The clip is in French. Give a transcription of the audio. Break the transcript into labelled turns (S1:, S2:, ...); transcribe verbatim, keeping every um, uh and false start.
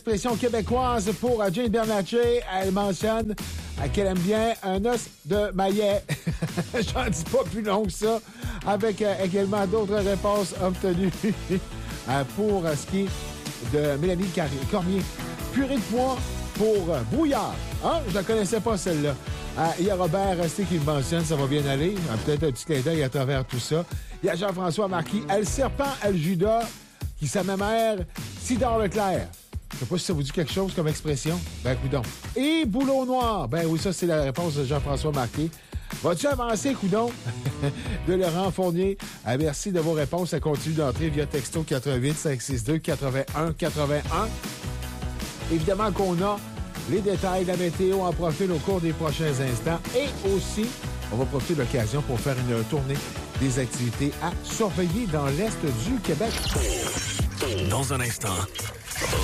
S1: Expression québécoise pour Jane Bernatchez. Elle mentionne qu'elle aime bien un os de maillet. J'en dis pas plus long que ça. Avec euh, également d'autres réponses obtenues euh, pour euh, ce qui est de Mélanie Car- Cormier. Purée de pois pour euh, brouillard. Hein? Je la connaissais pas celle-là. Euh, il y a Robert Resté qui le mentionne, ça va bien aller. Euh, peut-être un petit clin d'œil à travers tout ça. Il y a Jean-François Marquis. El serpent, El Judas, qui s'amémère Sidor Leclerc. Je sais pas si ça vous dit quelque chose comme expression. Ben, coudon. Et boulot noir. Ben oui, ça, c'est la réponse de Jean-François Marquet. Vas-tu avancer, coudon? De Laurent Fournier. Ah, merci de vos réponses. Ça continue d'entrer via texto quatre-vingt-huit cinq six deux quatre-vingt-un quatre-vingt-un. Évidemment qu'on a les détails de la météo en profil au cours des prochains instants. Et aussi, on va profiter de l'occasion pour faire une tournée des activités à surveiller dans l'Est du Québec.
S2: Dans un instant,